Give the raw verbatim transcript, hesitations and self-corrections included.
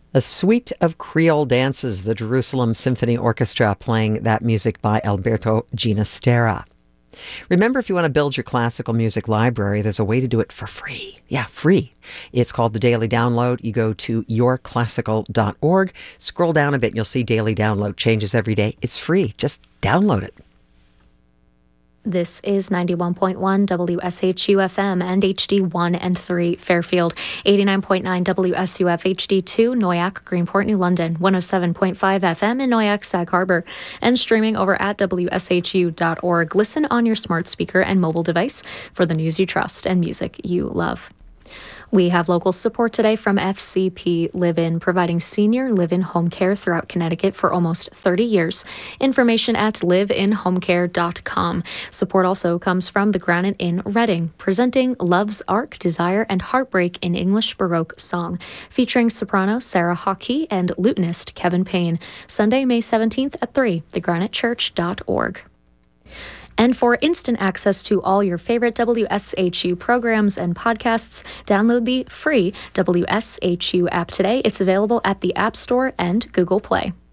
A suite of Creole dances, the Jerusalem Symphony Orchestra playing that music by Alberto Ginastera. Remember, if you want to build your classical music library, there's a way to do it for free. Yeah, free. It's called the Daily Download. You go to your classical dot org, scroll down a bit, and you'll see Daily Download changes every day. It's free. Just download it. This is ninety-one point one W S H U F M and H D one and three Fairfield, eighty-nine point nine W S U F H D two Noyac, Greenport, New London, one oh seven point five F M in Noyac, Sag Harbor, and streaming over at W S H U dot org. Listen on your smart speaker and mobile device for the news you trust and music you love. We have local support today from F C P Live-In, providing senior live-in home care throughout Connecticut for almost thirty years. Information at live in home care dot com. Support also comes from the Granite Inn Reading, presenting Love's Ark, Desire, and Heartbreak in English Baroque song, featuring soprano Sarah Hockey and lutenist Kevin Payne. Sunday, May seventeenth at three, the granite church dot org. And for instant access to all your favorite W S H U programs and podcasts, download the free W S H U app today. It's available at the App Store and Google Play.